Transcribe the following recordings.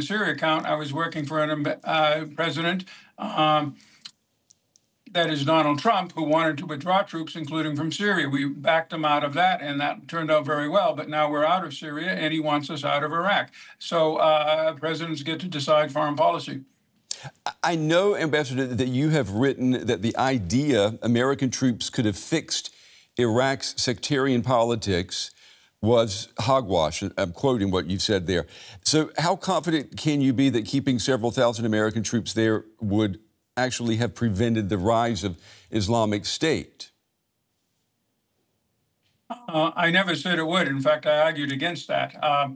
Syria account, I was working for a president that is Donald Trump, who wanted to withdraw troops, including from Syria. We backed him out of that, and that turned out very well. But now we're out of Syria, and he wants us out of Iraq. So presidents get to decide foreign policy. I know, Ambassador, that you have written that the idea American troops could have fixed Iraq's sectarian politics was hogwash. I'm quoting what you said there. So how confident can you be that keeping several thousand American troops there would actually have prevented the rise of Islamic State? I never said it would. In fact, I argued against that.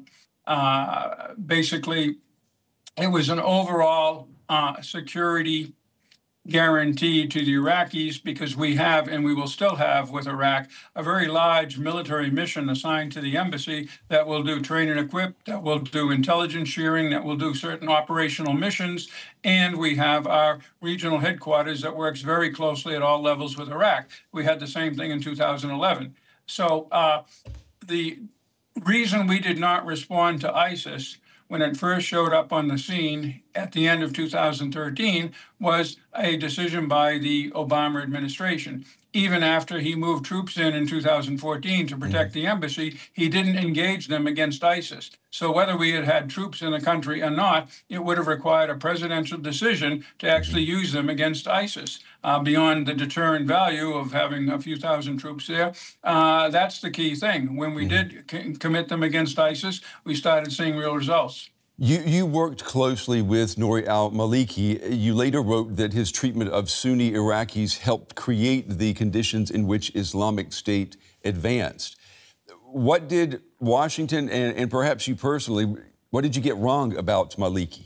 Basically, it was an overall security guarantee to the Iraqis, because we have, and we will still have with Iraq, a very large military mission assigned to the embassy that will do train and equip, that will do intelligence sharing, that will do certain operational missions. And we have our regional headquarters that works very closely at all levels with Iraq. We had the same thing in 2011. So the reason we did not respond to ISIS when it first showed up on the scene at the end of 2013 was a decision by the Obama administration. Even after he moved troops in 2014 to protect the embassy, he didn't engage them against ISIS. So whether we had had troops in the country or not, it would have required a presidential decision to actually use them against ISIS. Beyond the deterrent value of having a few thousand troops there, that's the key thing. When we did commit them against ISIS, we started seeing real results. You worked closely with Nouri al-Maliki. You later wrote that his treatment of Sunni Iraqis helped create the conditions in which Islamic State advanced. What did Washington, and perhaps you personally, what did you get wrong about Maliki?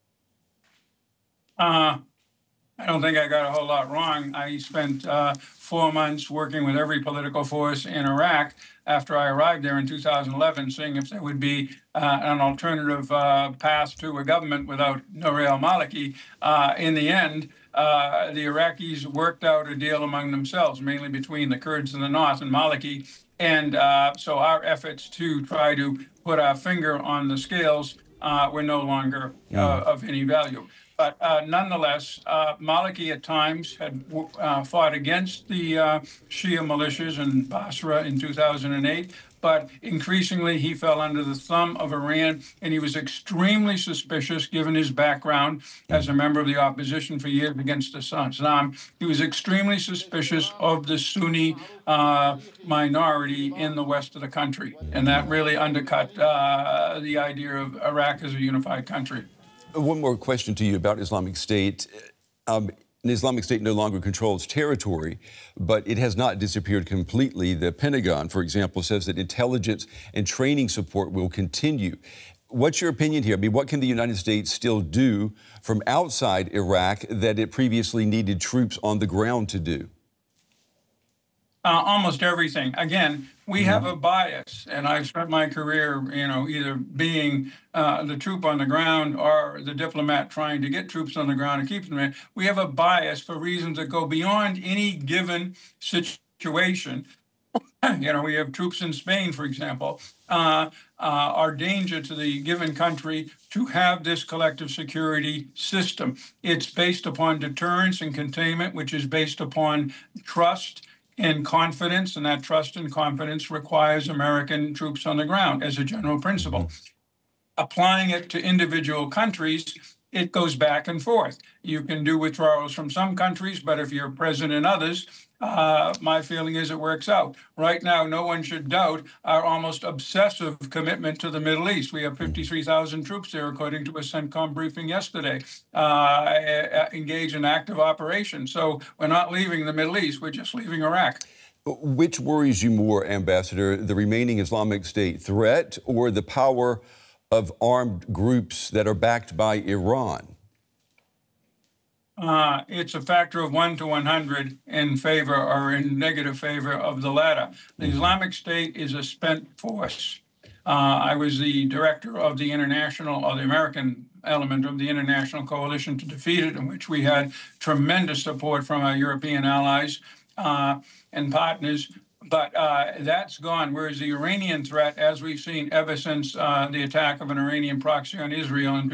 I don't think I got a whole lot wrong. I spent 4 months working with every political force in Iraq after I arrived there in 2011, seeing if there would be an alternative path to a government without Nouri al-Maliki. In the end, the Iraqis worked out a deal among themselves, mainly between the Kurds in the north and Maliki. And so our efforts to try to put our finger on the scales were no longer of any value. But nonetheless, Maliki at times had fought against the Shia militias in Basra in 2008. But increasingly, he fell under the thumb of Iran, and he was extremely suspicious, given his background as a member of the opposition for years against Saddam. He was extremely suspicious of the Sunni minority in the west of the country, and that really undercut the idea of Iraq as a unified country. One more question to you about Islamic State. The Islamic State no longer controls territory, but it has not disappeared completely. The Pentagon, for example, says that intelligence and training support will continue. What's your opinion here? I mean, what can the United States still do from outside Iraq that it previously needed troops on the ground to do? Almost everything. Again, we have a bias, and I've spent my career, either being the troop on the ground or the diplomat trying to get troops on the ground and keep them there. We have a bias for reasons that go beyond any given situation. We have troops in Spain, for example, are danger to the given country to have this collective security system. It's based upon deterrence and containment, which is based upon trust and confidence, and that trust and confidence requires American troops on the ground as a general principle. Applying it to individual countries, it goes back and forth. You can do withdrawals from some countries, but if you're present in others, my feeling is it works out. Right now, no one should doubt our almost obsessive commitment to the Middle East. We have 53,000 troops there, according to a CENTCOM briefing yesterday, engaged in active operations. So we're not leaving the Middle East, we're just leaving Iraq. Which worries you more, Ambassador, the remaining Islamic State threat or the power of armed groups that are backed by Iran? It's a factor of 1 to 100 in favor or in negative favor of the latter. The Islamic State is a spent force. I was the director of the American element of the International Coalition to Defeat It, in which we had tremendous support from our European allies and partners. But that's gone, whereas the Iranian threat, as we've seen ever since the attack of an Iranian proxy on Israel in